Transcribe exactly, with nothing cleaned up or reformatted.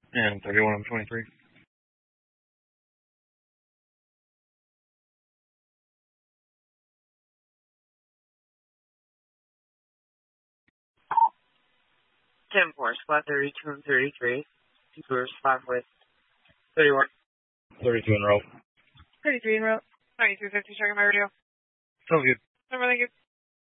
And thirty-one of twenty-three. ten four, spot thirty-two and thirty-three. Super spot with thirty-one. thirty-two in row. thirty-three in row. ninety-three fifty, checking my radio. Sounds good. Number, thank you.